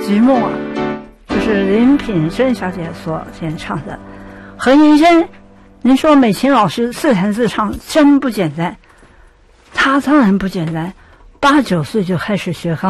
剧目啊，就是林品生小姐所演唱的。何云轩，您说美琴老师自弹自唱真不简单，她当然不简单，8、9岁就开始学钢